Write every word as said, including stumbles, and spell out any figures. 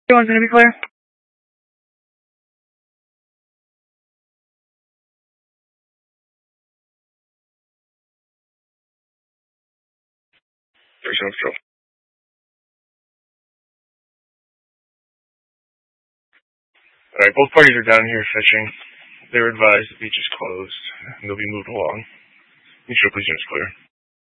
Everyone's going to be clear? There's no control. Alright, both parties are down here fishing. They're advised the beach is closed, and they'll be moved along. Neutral, please, units clear.